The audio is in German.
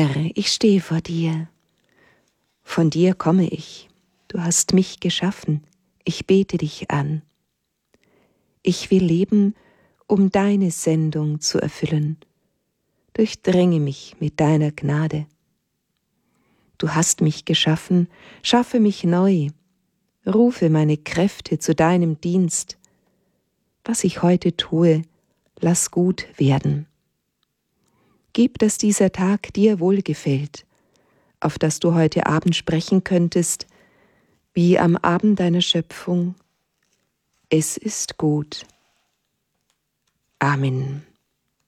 Herr, ich stehe vor dir. Von dir komme ich, du hast mich geschaffen, ich bete dich an. Ich will leben, um deine Sendung zu erfüllen. Durchdränge mich mit deiner Gnade. Du hast mich geschaffen, schaffe mich neu, rufe meine Kräfte zu deinem Dienst. Was ich heute tue, lass gut werden. Gib, dass dieser Tag dir wohlgefällt, auf dass du heute Abend sprechen könntest, wie am Abend deiner Schöpfung. Es ist gut. Amen.